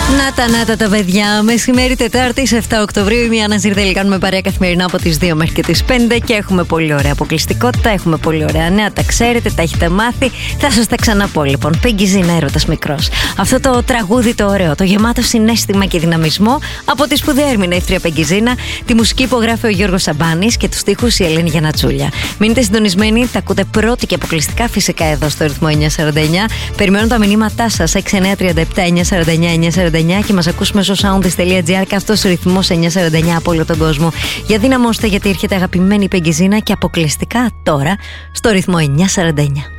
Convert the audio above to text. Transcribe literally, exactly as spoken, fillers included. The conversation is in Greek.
Να τα, να τα τα παιδιά. Μεσημέρι Τετάρτη, εφτά Οκτωβρίου. Είμαι η Άννα Ζήρδελη. Κάνουμε παρέα καθημερινά από τις δύο μέχρι και τις πέντε και έχουμε πολύ ωραία αποκλειστικότητα. Έχουμε πολύ ωραία νέα. Τα ξέρετε, τα έχετε μάθει. Θα σας τα ξαναπώ λοιπόν. Πέγγιζίνα, έρωτας μικρός. Αυτό το τραγούδι το ωραίο, το γεμάτο συναίσθημα και δυναμισμό από τη σπουδαία ερμηνεύτρια Πέγγιζίνα. Τη μουσική υπογράφει ο Γιώργος Σαμπάνης και τους στίχους η Ελένη Γιαννατσούλια. Μείνετε συντονισμένοι, τα ακούτε πρώτοι και αποκλειστικά φυσικά εδώ στο ρυθμό εννιά σαράντα εννιά. Περιμένω τα μηνύματά σας έξι εννιά τρία επτά εννιά σαράντα εννιά εννιά σαράντα εννιά και μας ακούς μέσω soundis τελεία gr και αυτός ο ρυθμός εννιά σαράντα εννιά από όλο τον κόσμο. Για δυναμώστε, γιατί έρχεται αγαπημένη Πέγγιζίνα και αποκλειστικά τώρα στο ρυθμό εννιά σαράντα εννιά.